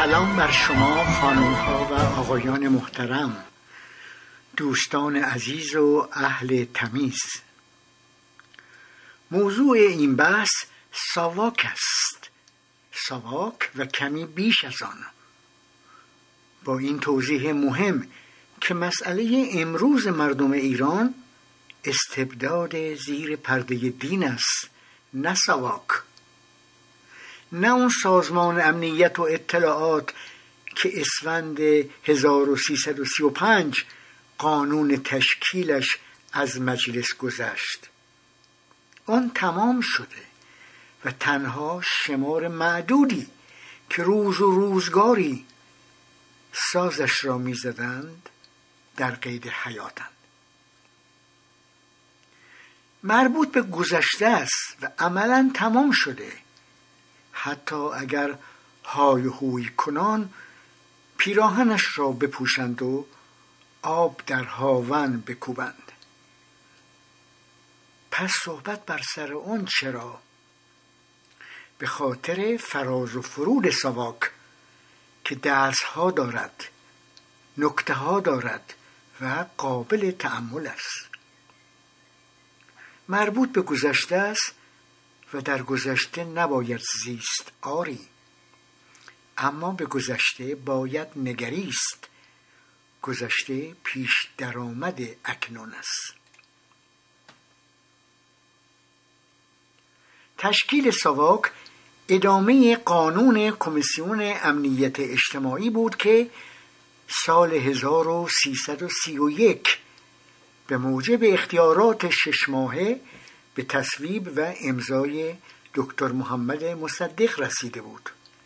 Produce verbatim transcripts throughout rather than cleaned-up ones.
سلام بر شما خانم ها و آقایان محترم، دوستان عزیز و اهل تمیز. موضوع این بحث ساواک است، ساواک و کمی بیش از آن. با این توضیح مهم که مسئله امروز مردم ایران استبداد زیر پرده دین است، نه ساواک، نه اون سازمان امنیت و اطلاعات که اسفند هزار و سیصد و سی و پنج قانون تشکیلش از مجلس گذشت. آن تمام شده و تنها شمار معدودی که روز و روزگاری سازش را می زدند در قید حیاتند. مربوط به گذشته است و عملاً تمام شده، حتی اگر های هوی کنان پیراهنش را بپوشند و آب در هاون بکوبند. پس صحبت بر سر اون چرا؟ به خاطر فراز و فرود ساواک که درس ها دارد، نکته ها دارد و قابل تأمل است. مربوط به گذشته است و در گذشته نباید زیست، آری، اما به گذشته باید نگریست. گذشته پیش درآمد اکنون است. تشکیل ساواک ادامه قانون کمیسیون امنیت اجتماعی بود که سال هزار و سیصد و سی و یک به موجب اختیارات شش ماهه به تصویب و امضای دکتر محمد مصدق رسیده بود.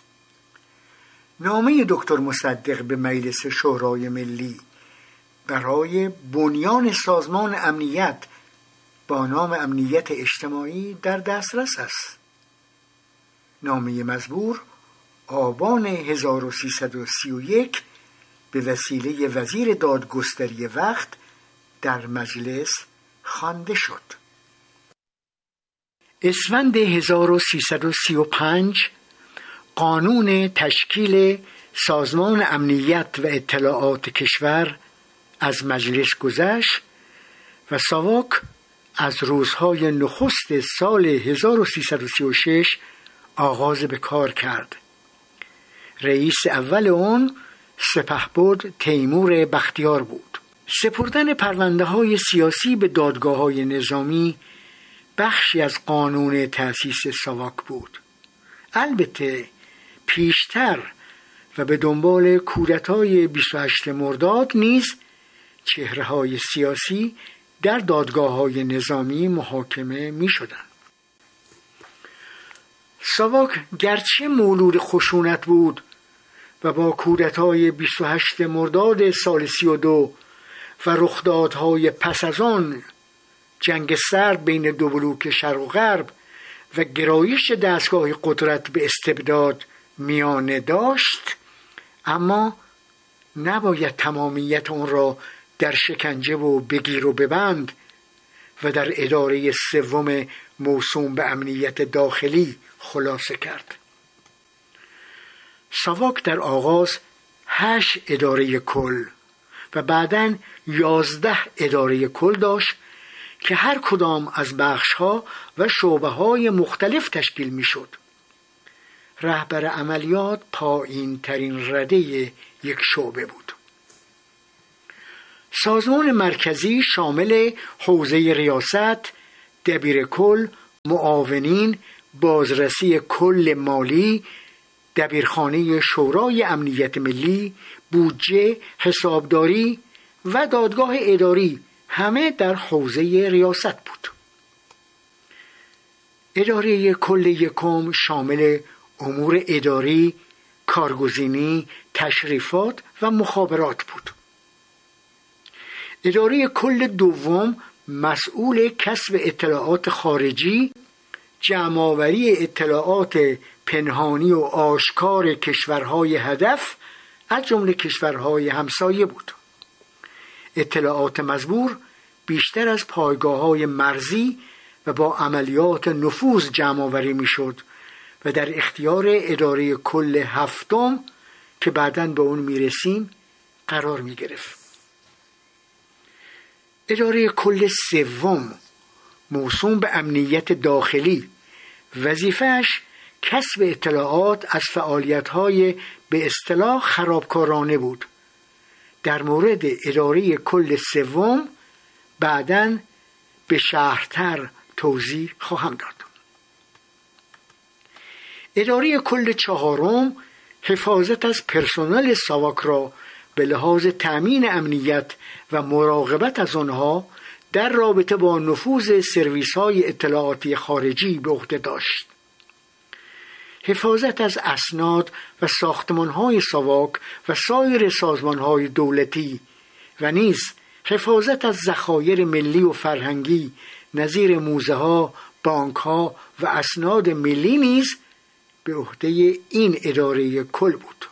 نامه دکتر مصدق به مجلس شورای ملی برای بنیان سازمان امنیت با نام امنیت اجتماعی در دسترس است. نامه مزبور آبان هزار و سیصد و سی و یک به وسیله وزیر دادگستری وقت در مجلس خوانده شد. اسفند هزار و سیصد و سی و پنج قانون تشکیل سازمان امنیت و اطلاعات کشور از مجلس گذشت و ساواک از روزهای نخست سال هزار و سیصد و سی و شش آغاز به کار کرد. رئیس اول آن سپهبد تیمور بختیار بود. سپردن پرونده های سیاسی به دادگاه های نظامی بخشی از قانون تأسیس ساواک بود. البته پیشتر و به دنبال کودتای بیست و هشتم مرداد نیز چهره های سیاسی در دادگاه های نظامی محاکمه می شدند. ساواک گرچه مولود خشونت بود و با کودتای بیست و هشتم مرداد سال سی و دو و رخدادهای پس از آن جنگ سرد بین دو بلوک شرق و غرب و گرایش دستگاه قدرت به استبداد میانه داشت، اما نباید تمامیت آن را در شکنجه و بگیر و ببند و در اداره سوم موسوم به امنیت داخلی خلاصه کرد. ساواک در آغاز هشت اداره کل و بعداً یازده اداره کل داشت که هر کدام از بخش‌ها و شعبه‌های مختلف تشکیل می‌شد. رهبر عملیات پایین ترین رده یک شعبه بود. سازمان مرکزی شامل حوزه ریاست، دبیر کل، معاونین، بازرسی کل مالی، دبیرخانه شورای امنیت ملی، بودجه، حسابداری و دادگاه اداری همه در حوزه ریاست بود. اداره کل یکم شامل امور اداری، کارگزینی، تشریفات و مخابرات بود. اداره کل دوم مسئول کسب اطلاعات خارجی، جمع‌آوری اطلاعات پنهانی و آشکار کشورهای هدف از جمله کشورهای همسایه بود. اطلاعات مزبور بیشتر از پایگاه‌های مرزی و با عملیات نفوذ جمع‌آوری می‌شد و در اختیار اداره کل هفتم که بعداً به اون میرسیم قرار میگرفت. اداره کل سوم موسوم به امنیت داخلی وظیفه‌اش کسب اطلاعات از فعالیت‌های به اصطلاح خرابکارانه بود. در مورد اداره کل سوم بعداً به شرح‌تر توضیح خواهم داد. اداره کل چهارم حفاظت از پرسنل ساواک را به لحاظ تأمین امنیت و مراقبت از آنها در رابطه با نفوذ سرویس‌های اطلاعاتی خارجی به عهده داشت. حفاظت از اسناد و ساختمان‌های ساواک و سایر سازمان‌های دولتی و نیز حفاظت از ذخایر ملی و فرهنگی نظیر موزه‌ها، بانک‌ها و اسناد ملی نیز به عهده این اداره کل بود.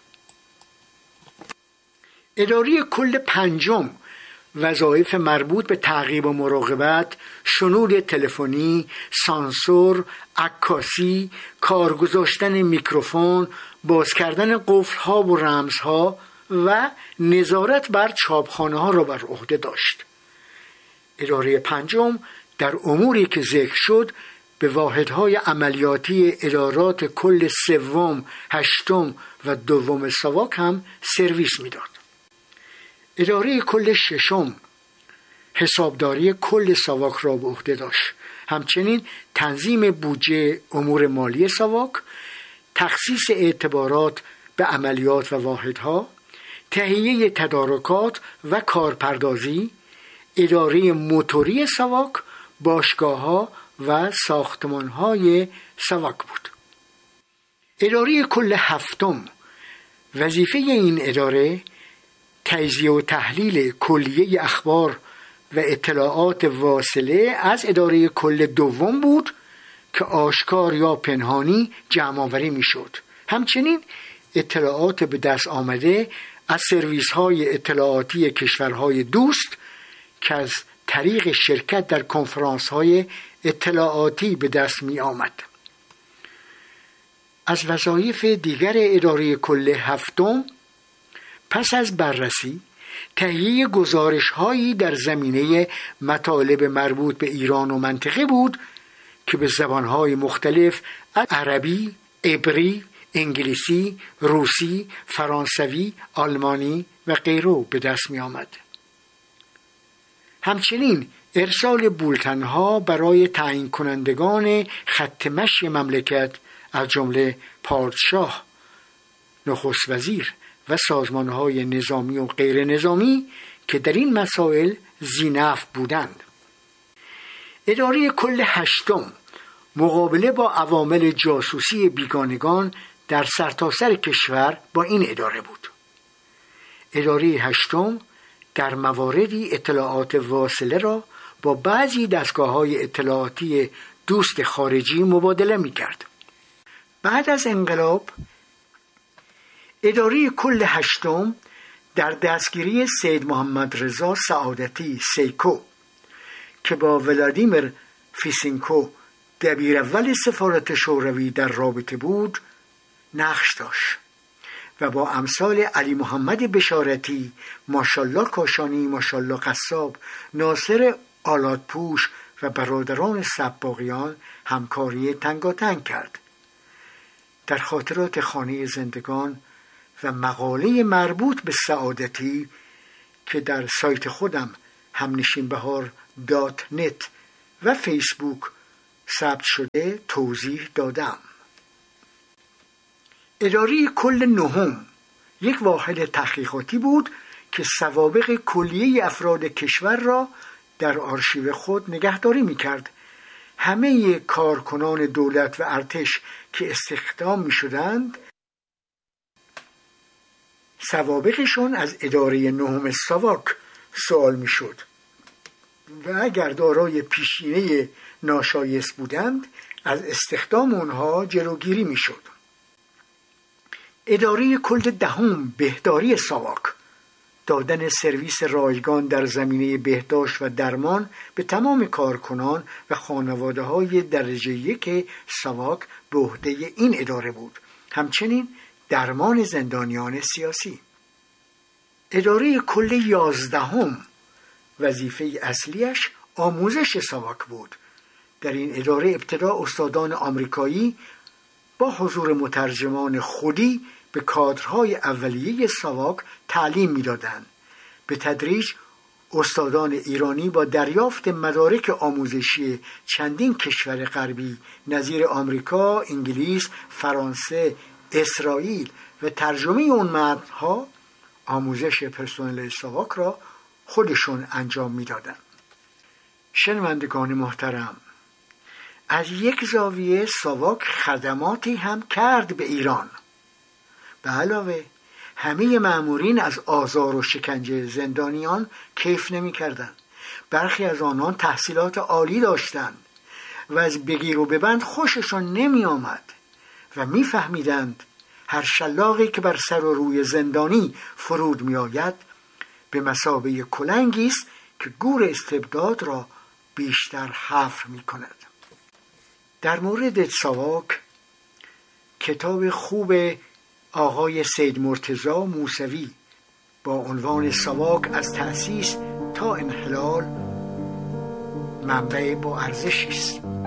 اداره کل پنجم وظایف مربوط به تعقیب و مراقبت، شنود تلفنی، سانسور، عکاسی، کار گذاشتن میکروفون، باز کردن قفل‌ها و رمزها و نظارت بر چاپخانه‌ها را بر عهده داشت. اداره پنجم در اموری که ذکر شد به واحدهای عملیاتی ادارات کل سوم، هشتم و دوم ساواک هم سرویس میداد. اداره کل ششم حسابداری کل ساواک را به عهده داشت. همچنین تنظیم بودجه امور مالی ساواک، تخصیص اعتبارات به عملیات و واحدها، تهیه تدارکات و کارپردازی، اداره موتوری ساواک، باشگاه‌ها و ساختمان‌های ساواک بود. اداره کل هفتم وظیفه این اداره تجزیه و تحلیل کلیه اخبار و اطلاعات واصله از اداره کل دوم بود که آشکار یا پنهانی جمع آوری می شد. همچنین اطلاعات به دست آمده از سرویس های اطلاعاتی کشورهای دوست که از طریق شرکت در کنفرانس های اطلاعاتی به دست می آمد. از وظایف دیگر اداره کل هفتم پس از بررسی تهیه گزارش هایی در زمینه مطالب مربوط به ایران و منطقه بود که به زبانهای مختلف از عربی، عبری، انگلیسی، روسی، فرانسوی، آلمانی و غیره به دست می آمد. همچنین ارسال بولتنها برای تعیین کنندگان خط مشی مملکت از جمله پادشاه، نخست وزیر و سازمانهای نظامی و غیر نظامی که در این مسائل ذی‌نفع بودند. اداره کل هشتم مقابله با عوامل جاسوسی بیگانگان در سرتاسر کشور با این اداره بود. اداره هشتم در مواردی اطلاعات واصله را با بعضی دستگاه‌های اطلاعاتی دوست خارجی مبادله می‌کرد. بعد از انقلاب اداره کل هشتم در دستگیری سید محمد رضا سعادتی سیکو که با ولادیمیر فیسینکو دبیر اول سفارت شوروی در رابطه بود نقش داشت و با امثال علی محمد بشارتی، ماشالله کاشانی، ماشالله قصاب، ناصر آلاتپوش و برادران سباقیان همکاری تنگاتنگ کرد. در خاطرات خانه زندگان و مقاله مربوط به سعادتی که در سایت خودم همنشینبهار دات نت و فیسبوک ثبت شده توضیح دادم. اداره کل نهم یک واحد تحقیقاتی بود که سوابق کلیه افراد کشور را در آرشیو خود نگهداری می‌کرد. همه کارکنان دولت و ارتش که استخدام می‌شدند سوابقشون از اداره نهم ساواک سوال می‌شد و اگر دارای پیشینه ناشایست بودند از استخدام اونها جلوگیری می‌شد. اداره کل دهم بهداری ساواک دادن سرویس رایگان در زمینه بهداشت و درمان به تمام کارکنان و خانواده‌های درجه یک ساواک به عهده این اداره بود. همچنین درمان زندانیان سیاسی. اداره کل یازدهم وظیفه اصلیش آموزش ساواک بود. در این اداره ابتدا استادان آمریکایی با حضور مترجمان خودی به کادرهای اولیه ساواک تعلیم می‌دادند. به تدریج استادان ایرانی با دریافت مدارک آموزشی چندین کشور غربی نظیر آمریکا، انگلیس، فرانسه، اسرائیل و ترجمه اون متن‌ها آموزش پرسنل ساواک را خودشون انجام می‌دادند. شنوندگان محترم، از یک زاویه ساواک خدماتی هم کرد به ایران. به علاوه همه مأمورین از آزار و شکنجه زندانیان کیف نمی کردند. برخی از آنان تحصیلات عالی داشتند و از بگیر و ببند خوششان نمی آمد و می فهمیدند هر شلاقی که بر سر و روی زندانی فرود می آید به مثابه کلنگی است که گور استبداد را بیشتر حفر می کند. در مورد ساواک کتاب خوب آقای سید مرتضی موسوی با عنوان ساواک از تأسیس تا انحلال منبع با ارزشی است.